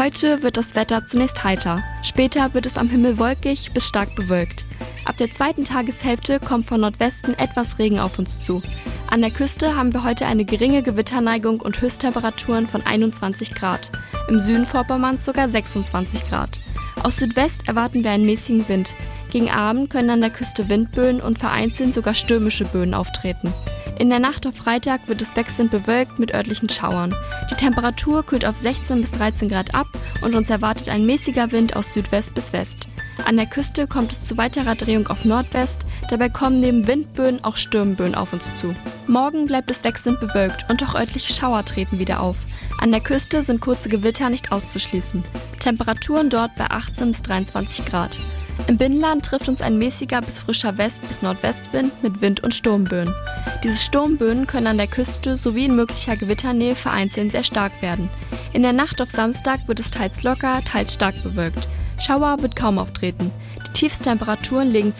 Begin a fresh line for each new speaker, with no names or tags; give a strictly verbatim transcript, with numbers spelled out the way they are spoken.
Heute wird das Wetter zunächst heiter. Später wird es am Himmel wolkig bis stark bewölkt. Ab der zweiten Tageshälfte kommt von Nordwesten etwas Regen auf uns zu. An der Küste haben wir heute eine geringe Gewitterneigung und Höchsttemperaturen von einundzwanzig Grad. Im Süden Vorpommerns sogar sechsundzwanzig Grad. Aus Südwest erwarten wir einen mäßigen Wind. Gegen Abend können an der Küste Windböen und vereinzelt sogar stürmische Böen auftreten. In der Nacht auf Freitag wird es wechselnd bewölkt mit örtlichen Schauern. Die Temperatur kühlt auf sechzehn bis dreizehn Grad ab und uns erwartet ein mäßiger Wind aus Südwest bis West. An der Küste kommt es zu weiterer Drehung auf Nordwest, dabei kommen neben Windböen auch Sturmböen auf uns zu. Morgen bleibt es wechselnd bewölkt und auch örtliche Schauer treten wieder auf. An der Küste sind kurze Gewitter nicht auszuschließen. Temperaturen dort bei achtzehn bis dreiundzwanzig Grad. Im Binnenland trifft uns ein mäßiger bis frischer West- bis Nordwestwind mit Wind- und Sturmböen. Diese Sturmböen können an der Küste sowie in möglicher Gewitternähe vereinzelt sehr stark werden. In der Nacht auf Samstag wird es teils locker, teils stark bewölkt. Schauer wird kaum auftreten. Die Tiefsttemperaturen liegen